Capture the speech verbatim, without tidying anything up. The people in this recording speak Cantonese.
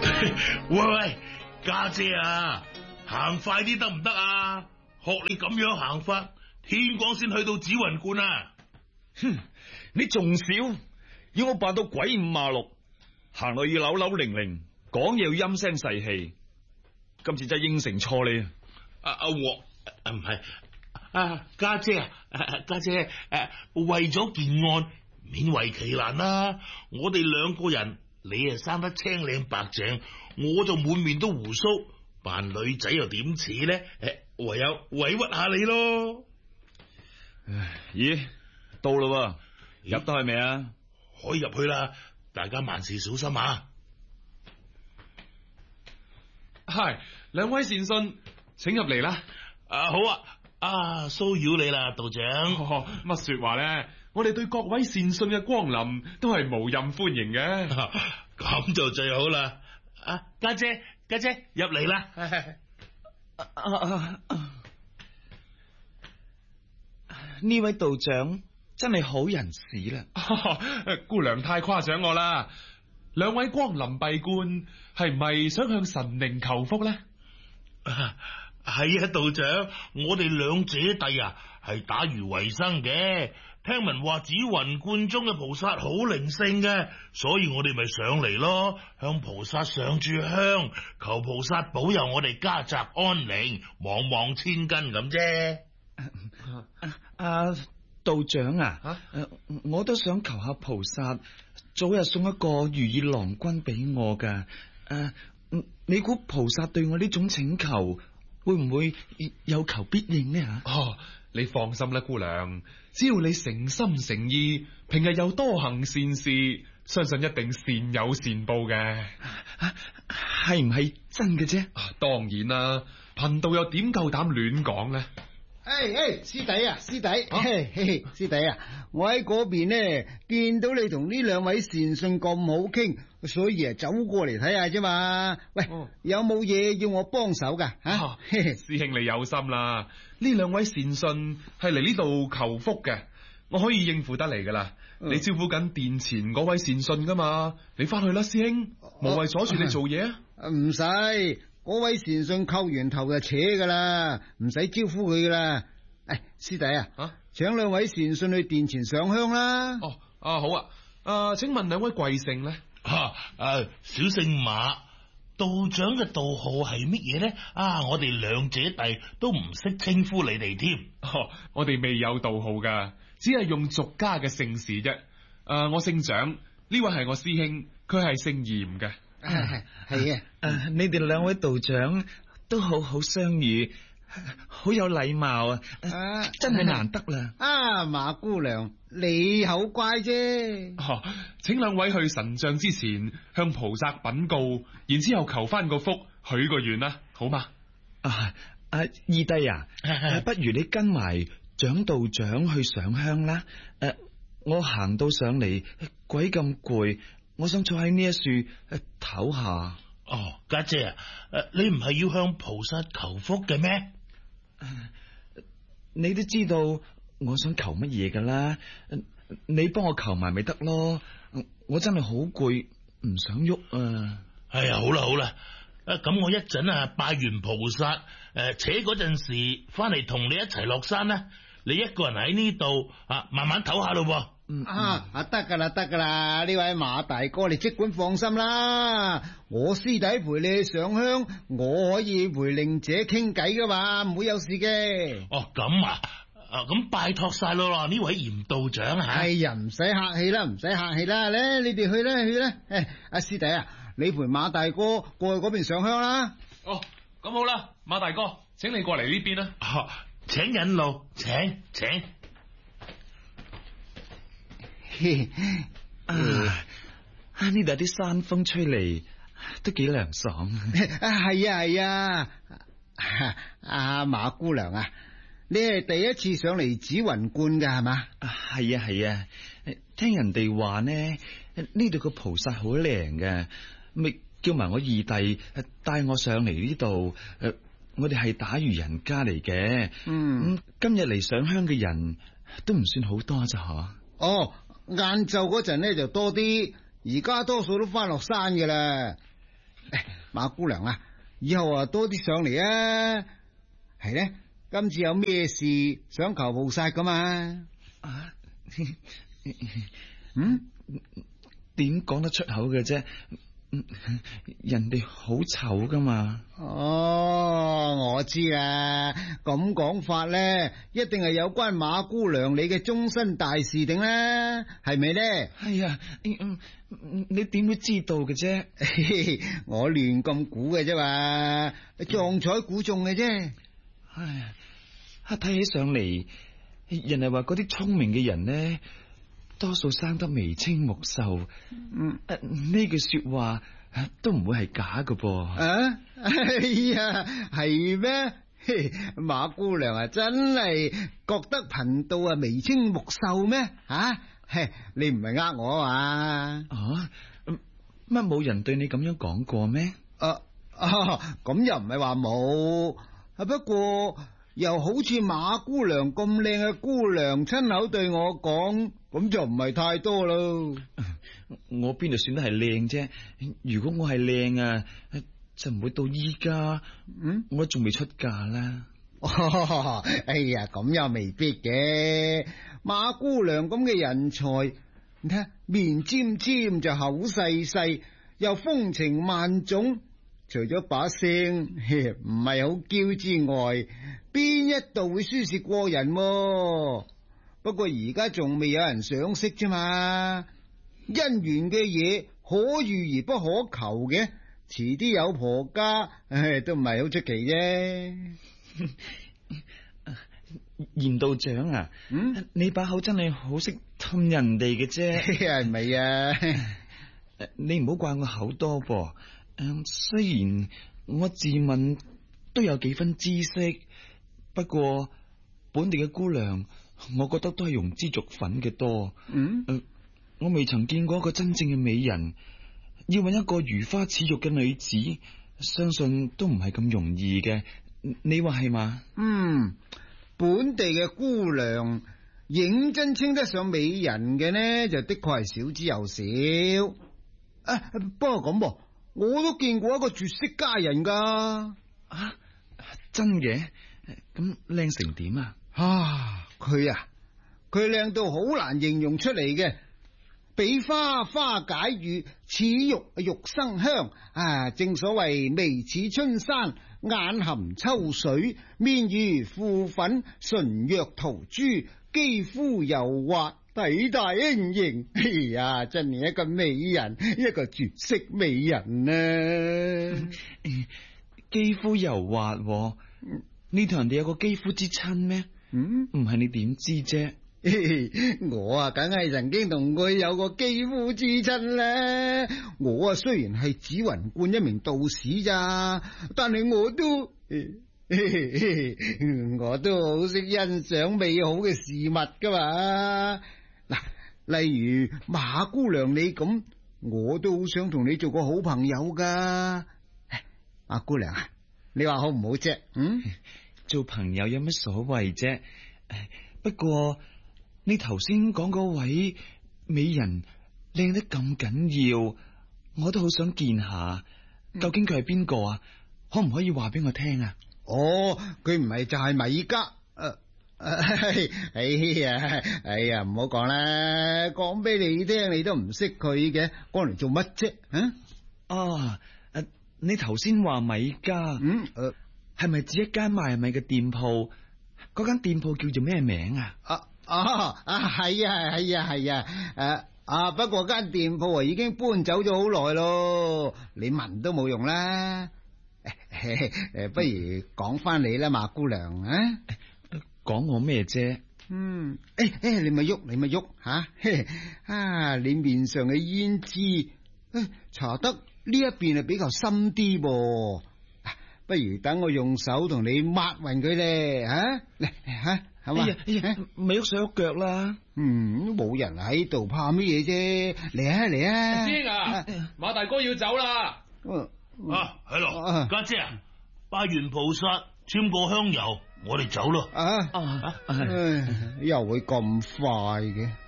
喂喂，家姐啊，行快啲得唔得啊？學你咁樣行法，天光先去到紫雲觀啊！ 哼，你仲少，要我扮到鬼五馬六，行落要扭扭零零，講嘢要陰聲細氣。今次真係應承錯你啊！ 阿阿黃唔係啊，家姐啊，家姐誒，為咗件案，勉為其難啦。我哋兩個人，你啊生得青靚白淨，我就滿面都鬍鬚，扮女仔又點似咧？誒，唯有委屈下你咯。 唉，咦，到啦，入得去未啊？ 可以入去啦，大家萬事小心啊！ 係，兩位善信，請入嚟啦。 啊，好啊，啊，騷擾你啦，道長。 乜、哦、說話咧？我哋對各位善信嘅光臨都係無任歡迎嘅。 咁、啊、就最好啦。啊，家姐，家姐入嚟啦。 呢位道長真係好人士啦。 姑娘太誇獎我啦。兩位光臨閉觀，係唔係想向神靈求福咧？ 係啊，道長，我哋兩姐弟啊，係打魚為生嘅。聽聞話紫雲觀中嘅菩薩好靈性嘅，所以我哋咪上嚟咯，向菩薩上炷香，求菩薩保佑我哋家宅安寧，望望千金咁啫。 阿道長啊，啊我都想求下菩薩早日送一個如意郎君俾我噶。誒、啊，你估菩薩對我呢種請求會唔會有求必應呢？吓？ 哦，你放心啦，姑娘，只要你誠心誠意，平日又多行善事，相信一定善有善報嘅。 係唔係真嘅啫？ 啊，當然啦，貧道又點夠膽亂講呢？ 誒誒，師弟啊，師弟，啊、嘿嘿師弟啊，我喺嗰邊呢，見到你同呢兩位善信咁好傾，所以啊走過嚟睇下啫嘛。喂，哦、有冇嘢要我幫手噶？吓、啊， 師兄你有心啦。呢兩位善信係嚟呢度求福嘅，我可以應付得嚟噶啦。嗯、你招呼緊殿前嗰位善信噶嘛？你翻去啦，師兄，無謂阻住你做嘢啊。 唔使。嗰位善信叩完頭就扯噶啦，唔使招呼佢噶啦。誒，師弟啊，啊請兩位善信去殿前上香啦。 哦，啊好啊，啊請問兩位貴姓呢？ 吓、啊，誒、啊，小姓馬，道長嘅道號係乜嘢呢？啊，我哋兩姐弟都唔識稱呼你哋添。 哦，我哋未有道號噶，只係用俗家嘅姓氏啫。誒、啊，我姓蔣，呢位係我師兄，佢係姓嚴嘅。 係係啊！ 你哋兩位道長都好好相遇，好有禮貌啊！啊真係難得啦！ 啊，馬姑娘，你好乖啫！ 哦，請兩位去神像之前向菩薩稟告，然之後求翻個福，許個願啦，好嗎？ 啊啊，二弟啊，啊不如你跟埋蔣道長去上香啦！誒、啊，我行到上嚟，鬼咁攰。我想坐喺呢一樹唞下。 哦，家姐啊，誒，你唔係要向菩薩求福嘅咩？ 你都知道我想求乜嘢噶啦，你幫我求埋咪得咯。我真係好攰，唔想喐啊。 哎呀，好啦好啦，誒，咁我一陣啊拜完菩薩，誒，扯嗰陣時翻嚟同你一齊落山啦。你一個人喺呢度啊，慢慢唞下咯。 嗯啊啊得噶啦得噶啦，呢位馬大哥你即管放心啦，我師弟陪你去上香，我可以陪令姐傾偈噶嘛，唔會有事嘅。 哦咁啊，啊咁拜託晒咯，呢位嚴道長吓。 哎呀，唔使客氣啦，唔使客氣啦，咧你哋去啦去啦。誒，阿師弟啊，你陪馬大哥過去嗰邊上香啦。 哦，咁好啦，馬大哥，請你過嚟呢邊啦。 啊，請引路，請請。 啊！呢度啲山風吹嚟都幾涼爽。 啊，係啊係啊，阿馬姑娘啊，你係第一次上嚟紫雲觀噶係嘛？ 係啊係啊，聽人哋話呢，呢度個菩薩好靈嘅，咪叫埋我二弟帶我上嚟呢度。誒，我哋係打魚人家嚟嘅。嗯，今日嚟上香嘅人都唔算好多咋嗬？ 哦。晏晝嗰陣咧就多啲，而家多數都翻落山噶啦。誒， 馬姑娘啊，以後啊多啲上嚟啊。係咧，今次有咩事想求菩薩噶嘛？ 啊， 嗯， 點講得出口嘅啫？人哋好醜噶嘛。 哦，我知啦，咁講法咧，一定係有關馬姑娘你嘅終身大事定啦，係咪咧？ 係啊，你點會知道嘅啫？ 我亂咁估嘅啫嘛，撞彩估中嘅啫。 唉，睇起上嚟，人係話嗰啲聰明嘅人呢，多數生得眉清目秀。嗯，呢句說話都唔會係假㗎噃。 啊，哎呀，係咩？馬姑娘啊，真係覺得貧道啊眉清目秀咩？啊，你唔係呃我啊？ 啊，乜冇人對你咁樣講過咩？ 啊啊，咁又唔係話冇。啊！不過又好似馬姑娘咁靚嘅姑娘親口對我講，咁就唔係太多咯。 我邊度算得係靚啫？如果我係靚啊，就唔會到依家，嗯，我仲未出嫁啦。 哦，哎呀，咁又未必嘅。馬姑娘咁嘅人才，你睇下面尖尖就口細細，又風情萬種。除咗把聲唔係好嬌之外，邊一度會輸蝕過人？不過而家仲未有人賞識啫嘛。姻緣嘅嘢可遇而不可求嘅，遲啲有婆家，唉，都唔係好出奇啫。 嚴道長啊，嗯，你把口真係好識氹人哋嘅啫， 係咪啊？ 你唔好怪我口多噃。嗯，雖然我自問都有幾分知識，不過本地嘅姑娘，我覺得都係庸脂俗粉嘅多。嗯、呃，我未曾見過一個真正嘅美人，要搵一個如花似玉嘅女子，相信都唔係咁容易嘅。你話係嘛？ 嗯，本地嘅姑娘認真稱得上美人嘅呢，就的確係少之又少。啊，不過咁噃。我都見過一個絕色佳人噶。 啊，真嘅？咁靚成點啊？ 啊，佢啊，佢靚到好難形容出嚟嘅，比花花解語，似玉玉生香。啊，正所謂眉似春山，眼含秋水，面如敷粉，唇若塗珠，肌膚柔滑，體態輕盈。哎呀，真係一個美人，一個絕色美人啊！ 肌膚柔滑，你同人哋有個肌膚之親咩？嗯，唔係你點知啫？ 我啊，梗係曾經同佢有個肌膚之親咧。我啊，雖然係紫雲觀一名道士咋，但係我都我都好識欣賞美好嘅事物噶嘛。嗱，例如馬姑娘你咁，我都好想同你做個好朋友噶。馬姑娘啊，你話好唔好啫？嗯， 做朋友有乜所謂啫？不過你頭先講嗰位美人靚得咁緊要，我都好想見下，究竟佢係邊個啊？可唔可以話俾我聽啊？ 哦，佢唔係就係米迦。誒、呃，哎呀，哎呀，唔好講啦，講俾你聽，你都唔識佢嘅，講嚟做乜啫？啊？ 哦，誒，你頭先話米迦，嗯，誒，係咪指一間賣米嘅店鋪？嗰間店鋪叫做咩名啊？ 啊啊啊，係啊係啊係啊，誒啊，不過間店鋪啊已經搬走咗好耐咯，你問都冇用啦。誒，不如講翻你啦，馬姑娘啊， 講我咩啫？ 嗯，誒誒，你咪喐，你咪喐吓，啊，你面上嘅胭脂，誒，搽得呢一邊係比較深啲噃。不如等我用手同你抹匀佢咧，吓嚟吓，係嘛？ 哎呀，咪喐手喐腳啦。 嗯，冇人喺度，怕咩嘢啫？嚟啊嚟啊！ 師兄啊，馬大哥要走啦。 啊，係咯，家姐啊，拜完菩薩，簽過香油，我哋走咯。 啊，又會咁快嘅？